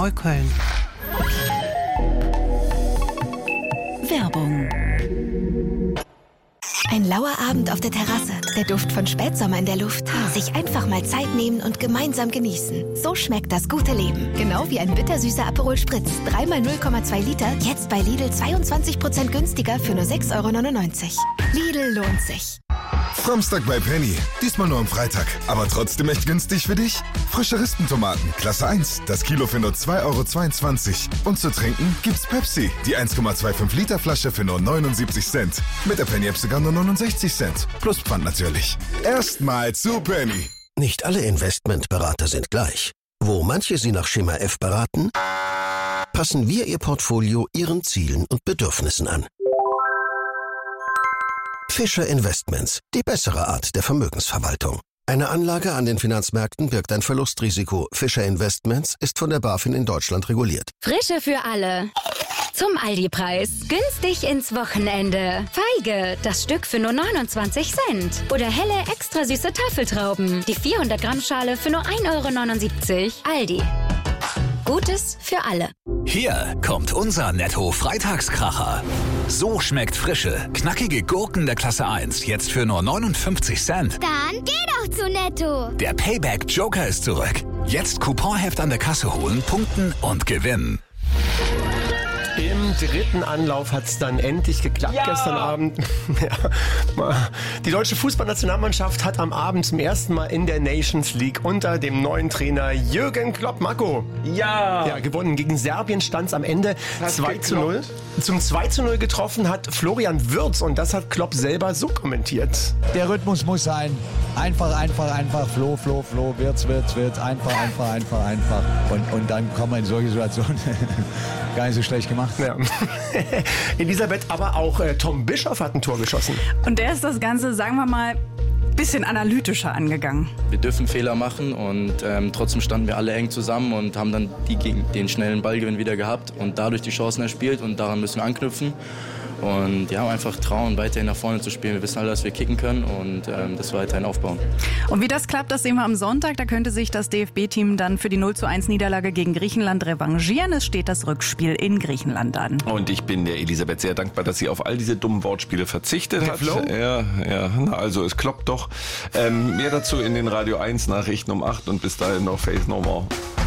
Neukölln. Werbung. Ein lauer Abend auf der Terrasse, der Duft von Spätsommer in der Luft. Sich einfach mal Zeit nehmen und gemeinsam genießen. So schmeckt das gute Leben. Genau wie ein bittersüßer Aperol Spritz. 3x 0,2 Liter, jetzt bei Lidl 22% günstiger für nur 6,99 €. Lidl lohnt sich. Samstag bei Penny. Diesmal nur am Freitag. Aber trotzdem echt günstig für dich? Frische Rispentomaten, Klasse 1. Das Kilo für nur 2,22 €. Und zu trinken gibt's Pepsi. Die 1,25 Liter Flasche für nur 79 Cent. Mit der Penny-App sogar nur 69 Cent. Plus Pfand natürlich. Erstmal zu Penny. Nicht alle Investmentberater sind gleich. Wo manche Sie nach Schema F beraten, passen wir Ihr Portfolio Ihren Zielen und Bedürfnissen an. Fischer Investments, die bessere Art der Vermögensverwaltung. Eine Anlage an den Finanzmärkten birgt ein Verlustrisiko. Fischer Investments ist von der BaFin in Deutschland reguliert. Frische für alle. Zum Aldi-Preis. Günstig ins Wochenende. Feige, das Stück für nur 29 Cent. Oder helle, extra süße Tafeltrauben. Die 400 Gramm Schale für nur 1,79 €. Aldi. Gutes für alle. Hier kommt unser Netto-Freitagskracher. So schmeckt frische, knackige Gurken der Klasse 1 jetzt für nur 59 Cent. Dann geh doch zu Netto. Der Payback-Joker ist zurück. Jetzt Couponheft an der Kasse holen, punkten und gewinnen. Im dritten Anlauf hat es dann endlich geklappt gestern Abend. Ja. Die deutsche Fußballnationalmannschaft hat am Abend zum ersten Mal in der Nations League unter dem neuen Trainer Jürgen Klopp, Marco, gewonnen. Gegen Serbien stand es am Ende 2:0. Zum 2:0 getroffen hat Florian Wirtz und das hat Klopp selber so kommentiert. Der Rhythmus muss sein. Einfach. Floh. Wirtz. Einfach. Und dann kommen wir in solche Situationen. Gar nicht so schlecht gemacht. Ja. Elisabeth, aber auch Tom Bischoff hat ein Tor geschossen. Und der ist das Ganze, sagen wir mal, ein bisschen analytischer angegangen. Wir dürfen Fehler machen und trotzdem standen wir alle eng zusammen und haben dann den schnellen Ballgewinn wieder gehabt und dadurch die Chancen erspielt und daran müssen wir anknüpfen. Und ja, einfach trauen, weiterhin nach vorne zu spielen. Wir wissen alle, dass wir kicken können und das weiterhin aufbauen. Und wie das klappt, das sehen wir am Sonntag. Da könnte sich das DFB-Team dann für die 0:1 Niederlage gegen Griechenland revanchieren. Es steht das Rückspiel in Griechenland an. Und ich bin der Elisabeth sehr dankbar, dass sie auf all diese dummen Wortspiele verzichtet hat. Ja, na, also es kloppt doch. Mehr dazu in den Radio 1 Nachrichten um 8 und bis dahin noch Faith No More.